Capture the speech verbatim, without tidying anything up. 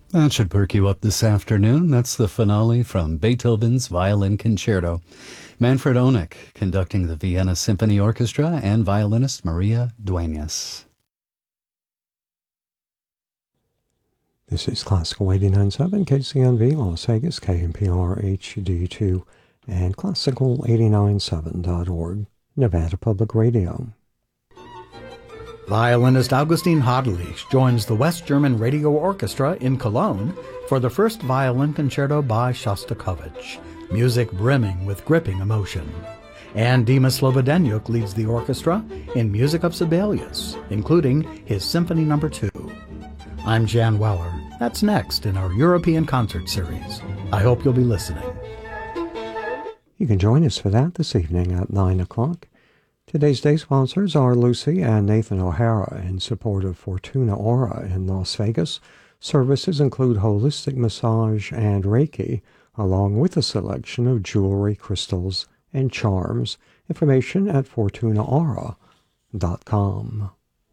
That should perk you up this afternoon. That's the finale from Beethoven's Violin Concerto. Manfred Onik conducting the Vienna Symphony Orchestra and violinist Maria Dueñas. This is Classical eighty-nine point seven K C N V Las Vegas, K N P R H D two, and Classical eighty nine seven dot org, Nevada Public Radio. Violinist Augustin Hadlich joins the West German Radio Orchestra in Cologne for the first violin concerto by Shostakovich, music brimming with gripping emotion. And Dima Slobodenyuk leads the orchestra in music of Sibelius, including his Symphony Number two. I'm Jan Weller. That's next in our European concert series. I hope you'll be listening. You can join us for that this evening at nine o'clock. Today's day sponsors are Lucy and Nathan O'Hara in support of Fortuna Aura in Las Vegas. Services include holistic massage and Reiki, along with a selection of jewelry, crystals, and charms. Information at fortuna aura dot com.